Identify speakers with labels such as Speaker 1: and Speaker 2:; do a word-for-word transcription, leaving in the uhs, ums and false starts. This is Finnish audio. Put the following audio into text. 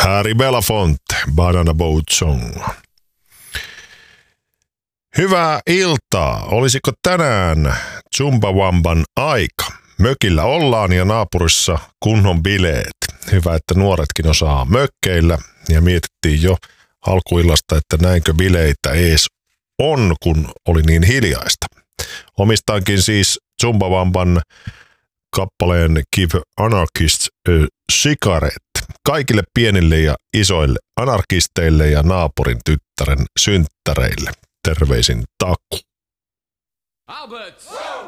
Speaker 1: Harry Belafonte, Banana Boat Song. Hyvää iltaa. Olisiko tänään Chumbawamban aika? Mökillä ollaan ja naapurissa kunnon bileet. Hyvä, että nuoretkin osaa mökkeillä ja mietittiin jo alkuillasta, että näinkö bileitä ees on, kun oli niin hiljaista. Omistaankin siis Chumbawamban kappaleen Give Anarchists a Cigarette kaikille pienille ja isoille anarkisteille ja naapurin tyttären synttäreille. Terveisin Taku.
Speaker 2: Albert!